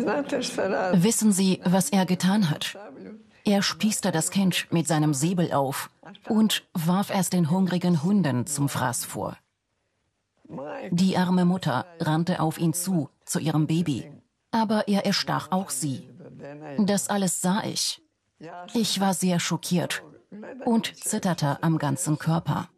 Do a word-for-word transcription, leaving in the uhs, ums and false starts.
Wissen Sie, was er getan hat? Er spießte das Kind mit seinem Säbel auf und warf es den hungrigen Hunden zum Fraß vor. Die arme Mutter rannte auf ihn zu, zu ihrem Baby, aber er erstach auch sie. Das alles sah ich. Ich war sehr schockiert und zitterte am ganzen Körper.